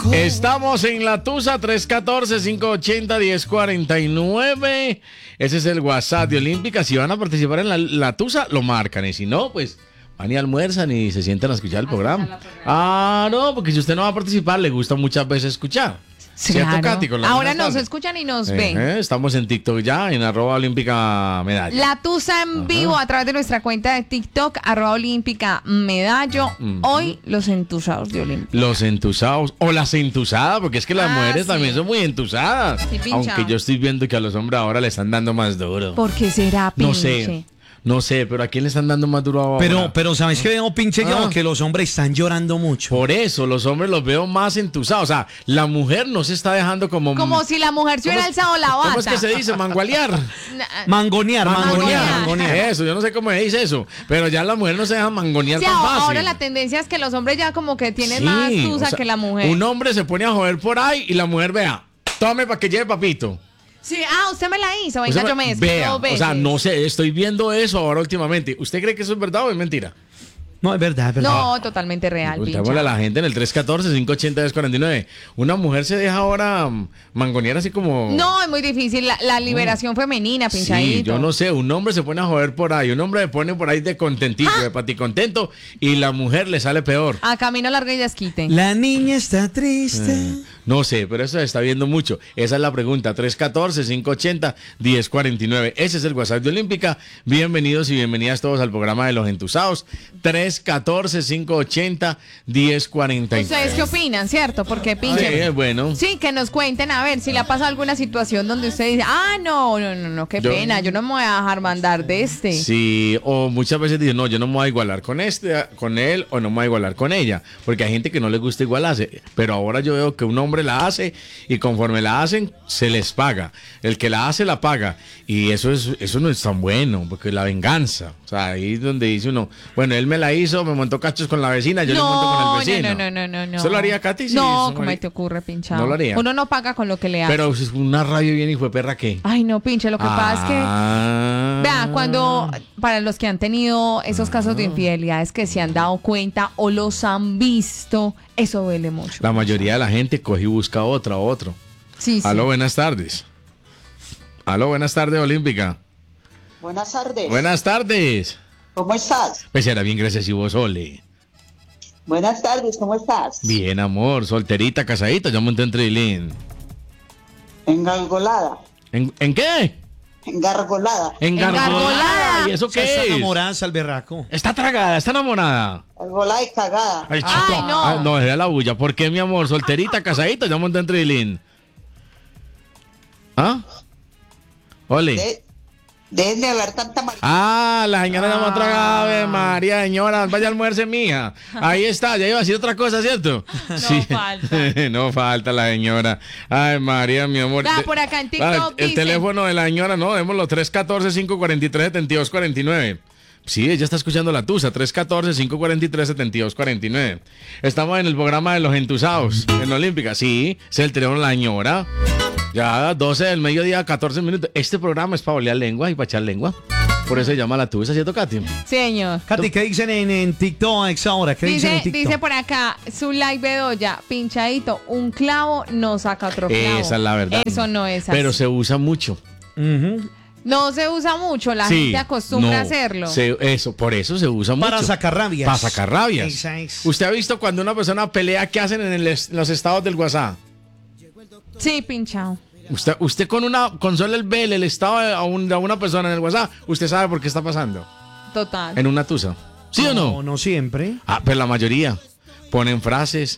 Estamos en La Tusa, 314-580-1049. Ese es el WhatsApp de Olímpica. Si van a participar en la Tusa, lo marcan. Y si no, pues van y almuerzan y se sientan a escuchar el programa. No, porque si usted no va a participar, le gusta muchas veces escuchar. ¿Cierto, Claro. Katy? Ahora nos escuchan y nos ven. Estamos en TikTok ya, en @Olímpica Medallo. La Tusa en vivo a través de nuestra cuenta de TikTok, @Olímpica Medallo. Hoy, los entusados de Olímpica. Los entusados o las entusadas, porque es que las mujeres sí. también son muy entusadas. Sí, pincha. Aunque yo estoy viendo que a los hombres ahora le están dando más duro. ¿Por qué será, pinche? No sé, pero ¿a quién le están dando más duro ahora? Pero ¿sabes qué veo, pinche yo? Que los hombres están llorando mucho. Por eso, los hombres los veo más entusados. O sea, la mujer no se está dejando como... Como si la mujer se hubiera alzado la bata. ¿Cómo es que se dice? ¿Mangualear? Mangonear. Eso, yo no sé cómo se dice eso. Pero ya las mujeres no se dejan mangonear Sí, tan fácil. ahora la tendencia es que los hombres ya como que tienen más tusa, o sea, que la mujer. Un hombre se pone a joder por ahí y la mujer, vea, tome para que lleve papito. Sí, usted me la hizo, venga, yo me escribo vea, 2 veces. o sea, no sé, estoy viendo eso ahora últimamente. ¿Usted cree que eso es verdad o es mentira? No, es verdad, es verdad. No, totalmente real, Preguntémosle a la gente en el 314-580-1049. ¿Una mujer se deja ahora mangonear así como...? No, es muy difícil, la liberación femenina, pinchadito. Sí, yo no sé, un hombre se pone a joder por ahí, un hombre se pone por ahí de contentito, de paticontento, y la mujer le sale peor. A camino larga y desquite. La niña está triste. No sé, pero eso se está viendo mucho. Esa es la pregunta, 314-580-1049. Ese es el WhatsApp de Olímpica. Bienvenidos y bienvenidas todos al programa de Los Entusados. 314-580-1049. ¿Ustedes qué opinan, cierto? Porque pinche. Sí, es bueno. Sí, que nos cuenten, a ver, si le ha pasado alguna situación donde usted dice, no, qué pena, yo no me voy a dejar mandar de este. Sí, o muchas veces dicen, no, yo no me voy a igualar con él, o no me voy a igualar con ella, porque hay gente que no le gusta igualarse, pero ahora yo veo que un hombre la hace y conforme la hacen, se les paga. El que la hace, la paga. Y eso no es tan bueno, porque la venganza, o sea, ahí es donde dice uno, bueno, él me la hizo, me montó cachos con la vecina, yo le monto con el vecino. No. ¿Eso lo haría Katy? Sí, no, ¿cómo te ocurre, pinchado? No lo haría. Uno no paga con lo que le hace. Pero es una rabia bien hijo de perra, ¿qué? Ay, no, pinche, lo que pasa es que... Vea, cuando, para los que han tenido esos casos de infidelidades que se han dado cuenta o los han visto, eso duele mucho. La mayoría de la gente coge y busca otro. Sí. Aló, buenas tardes. Aló, buenas tardes, Olímpica. Buenas tardes. Buenas tardes. ¿Cómo estás? Pues era bien, gracias, y vos, Ole. Buenas tardes, ¿cómo estás? Bien, amor, solterita, casadita, yo monté en trilín. Engargolada. ¿En qué? Engargolada. Engargolada. ¿Y eso qué Está es? enamorada, Salberraco. Está tragada, está enamorada. Engargolada y cagada. Ay, chico. no. No, es de la bulla. ¿Por qué, mi amor? Solterita, casadita, yo monté en trilín. ¿Ah? Ole. Dejen de hablar tanta marica. La señora ya me tragada, Ave María, señora, vaya a almuerce, mija. Ahí está, ya iba a decir otra cosa, ¿cierto? No falta. No falta la señora. Ay, María, mi amor. Vea, por acá en TikTok el dice- teléfono de la señora, no, démoslo, 314-543-7249. Sí, ella está escuchando la Tusa, 314-543-7249. Estamos en el programa de Los Entusados, en Olímpica. Sí, es el teléfono de la señora. Ya, 12 del mediodía, 14 minutos. Este programa es para olear lengua y para echar lengua. Por eso se llama la Tusa, ¿cierto, Katy? Señor. Katy, ¿qué dicen en TikTok a esa hora? ¿Qué dicen en TikTok? Dice por acá, su like Bedoya, pinchadito, un clavo no saca otro clavo. Esa es la verdad. Eso no es así. Pero se usa mucho. No se usa mucho, la gente acostumbra a hacerlo. Por eso se usa mucho. Para sacar rabias. Para sacar rabias. Esa es. ¿Usted ha visto cuando una persona pelea, qué hacen en los estados del WhatsApp? Sí, pinchado. Usted con solo el estado de una persona en el WhatsApp, usted sabe por qué está pasando. Total. En una tusa. ¿Sí o no? No siempre. Pero la mayoría ponen frases